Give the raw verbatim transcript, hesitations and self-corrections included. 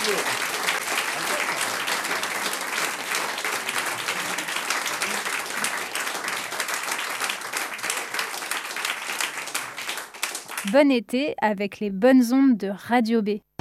Bon été avec les bonnes ondes de Radio B.